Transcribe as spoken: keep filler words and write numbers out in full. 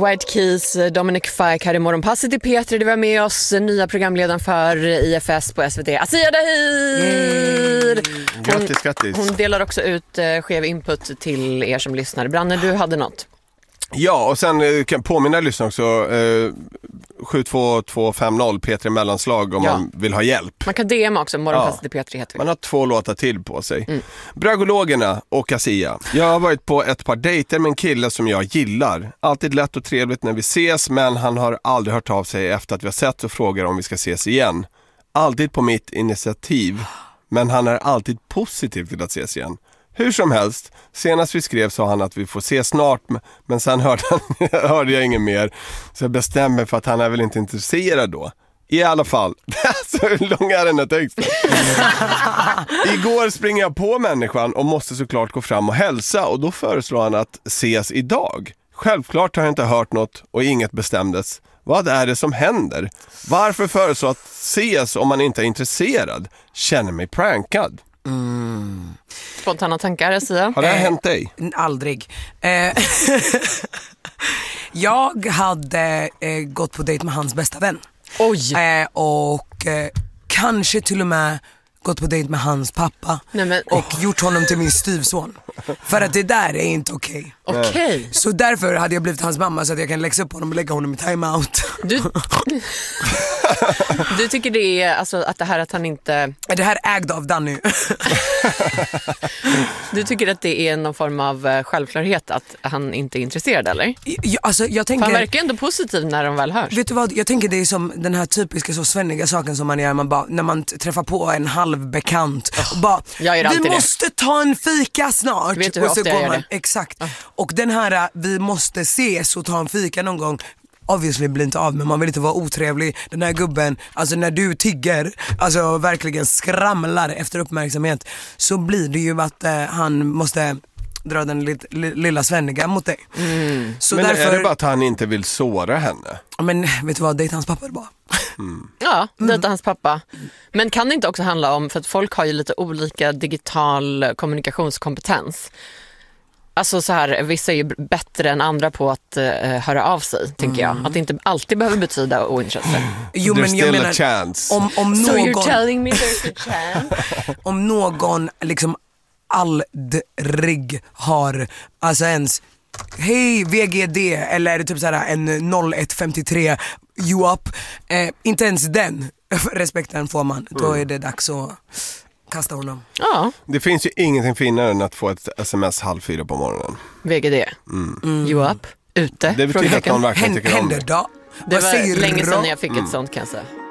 White Keys, Dominic Fike här i Morgonpasset i P tre. Det var med oss nya programledaren för I F S på S V T, Asia Dahir. Hon, grattis, grattis. Hon delar också ut eh, skev input till er som lyssnar. Branne, du hade något? Ja, och sen eh, kan jag påminna lyssnarna också eh, sju två två fem noll P tre mellanslag om ja. man vill ha hjälp. Man kan D M också, Morgonpasset ja. i P tre heter vi. Man har två låtar till på sig. Mm. Bragologerna och Asia. Jag har varit på ett par dejter med en kille som jag gillar. Alltid lätt och trevligt när vi ses, men han har aldrig hört av sig efter att vi har sett och frågar om vi ska ses igen. Alltid på mitt initiativ, men han är alltid positiv till att ses igen. Hur som helst, senast vi skrev sa han att vi får se snart, men sen hörde, han, hörde jag inget mer. Så jag bestämmer för att han är väl inte intresserad då. I alla fall, så hur lång är den här texten? Igår springer jag på människan och måste såklart gå fram och hälsa, och då föreslår han att ses idag. Självklart har jag inte hört något och inget bestämdes. Vad är det som händer? Varför föreslå att ses om man inte är intresserad? Känner mig prankad. Mm. Spontana tankar, Sia. Har det här eh, hänt dig? Aldrig. Eh, jag hade eh, gått på dejt med hans bästa vän. Oj. Eh, och eh, kanske till och med gått på dejt med hans pappa. Nej, men... och gjort honom till min styvson. För att det där är inte okej. Okay. Okej. Okay. Så därför hade jag blivit hans mamma, så att jag kan läxa upp honom och lägga honom i timeout. Du, du tycker det är alltså, att det här att han inte... Det här är ägd av Danny. Du tycker att det är någon form av självklarhet att han inte är intresserad, eller? Ja, alltså, jag tänker... Han verkar ändå positiv när de väl hörs. Vet du vad, jag tänker det är som den här typiska så svenniga saken som man gör man bara, när man träffar på en halvbekant och bara, vi måste det. ta en fika snart. Vet du hur och så ofta jag går gör man, det? exakt. Oh. Och den här, vi måste ses och ta en fika någon gång, obviously blir inte av, men man vill inte vara otrevlig. Den här gubben, alltså när du tigger, alltså verkligen skramlar efter uppmärksamhet, så blir det ju att eh, han måste dra den li- li- lilla svenniga mot dig. Mm. Så men därför... är det bara att han inte vill såra henne? Men vet du vad, dejta hans pappa är bara. Mm. Ja, dejta mm. hans pappa. Men kan det inte också handla om, för att folk har ju lite olika digital kommunikationskompetens. Alltså så här, vissa är ju bättre än andra på att uh, höra av sig, tänker mm. jag. Att det inte alltid behöver betyda ointresse. Jo, men jag menar, chance. Om, om någon, so you're telling me there's a chance? Om någon liksom aldrig har, alltså ens hej V G D eller typ såhär en noll ett femtiotre you up, eh, inte ens den respekten får man. Mm. Då är det dags att kasta honom. Ja. Det finns ju ingenting finare än att få ett sms halv fyra på morgonen. V G D. Mm. Mm. You up. Ute. Det betyder att någon verkligen tycker om det. Händer då? Det var länge sedan jag fick ett mm. sånt, kan jag säga.